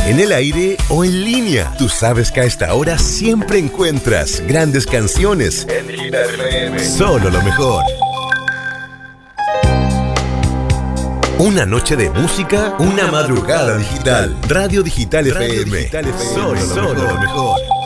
en el aire o en línea. Tú sabes que a esta hora siempre encuentras grandes canciones en Digital FM. Solo lo mejor. Una noche de música, una madrugada digital. Radio Digital FM. Solo lo mejor.